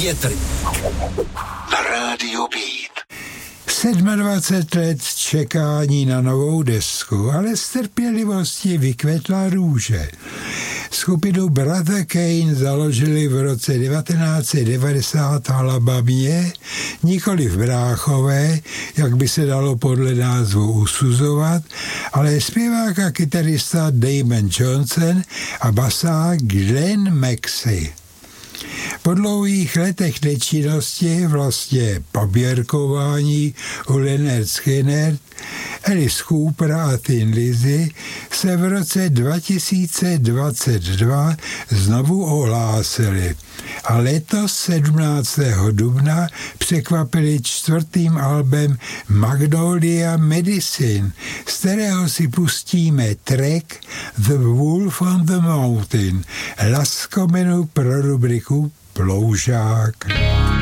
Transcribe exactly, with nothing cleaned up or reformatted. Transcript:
Větry na rádiu Beat. dvacet sedm let čekání na novou desku, ale z trpělivosti vykvetla růže. Skupinu Brother Kane založili v roce devatenáct set devadesát v Alabamě, nikoli v Bráchové, jak by se dalo podle názvu usuzovat, ale zpěvák a kytarista Damon Johnson a basák Glenn Maxey. Po dlouhých letech nečinnosti, vlastně poběrkování u Lynyrd Skynyrd, Alice Cooper a Thin Lizzy se v roce dva tisíce dvacet dva znovu ohlásili a letos sedmnáctého dubna překvapili čtvrtým albem Magnolia Medicine, z kterého si pustíme track The Wolf on the Mountain, laskomenu pro rubriku Ploužák.